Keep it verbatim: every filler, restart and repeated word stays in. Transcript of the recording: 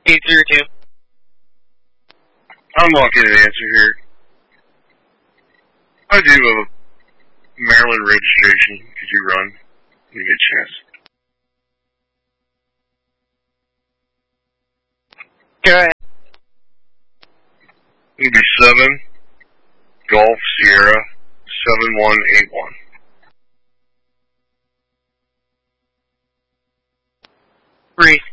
eight zero two. I'm not getting an answer here. I do a Maryland registration. Could you run when you get a chance? Go ahead. It'll be seven Golf Sierra seven one eight one. Three.